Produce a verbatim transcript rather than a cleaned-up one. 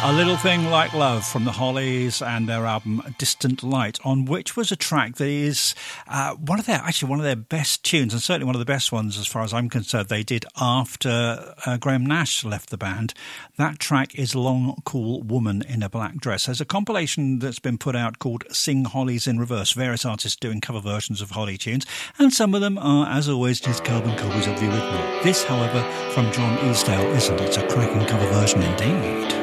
A Little Thing Like Love from the Hollies and their album Distant Light, on which was a track that is uh, one of their actually one of their best tunes, and certainly one of the best ones as far as I'm concerned. They did after uh, Graham Nash left the band. That track is Long Cool Woman in a Black Dress. There's a compilation that's been put out called Sing Hollies in Reverse, various artists doing cover versions of Holly tunes, and some of them are, as always, just carbon copies of the original. This, however, from John Easdale isn't. It's a cracking cover version indeed.